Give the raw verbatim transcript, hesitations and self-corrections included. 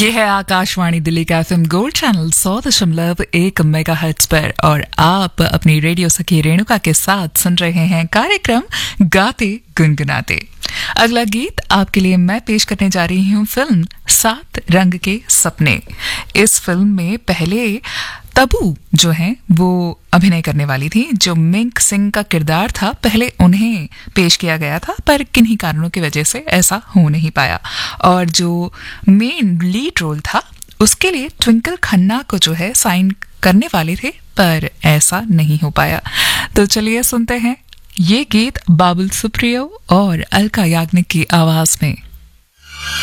ये है आकाशवाणी दिल्ली का एफएम गोल्ड चैनल सौ दशमलव एक मेगा हर्ट्ज पर और आप अपनी रेडियो सखी रेणुका के साथ सुन रहे हैं कार्यक्रम गाते गुनगुनाते। अगला गीत आपके लिए मैं पेश करने जा रही हूँ फिल्म सात रंग के सपने। इस फिल्म में पहले तबू जो है वो अभिनय करने वाली थी। जो मिंक सिंह का किरदार था पहले उन्हें पेश किया गया था, पर किन्हीं कारणों की वजह से ऐसा हो नहीं पाया। और जो मेन लीड रोल था उसके लिए ट्विंकल खन्ना को जो है साइन करने वाले थे, पर ऐसा नहीं हो पाया। तो चलिए सुनते हैं ये गीत बाबुल सुप्रियो और अलका याग्निक की आवाज में।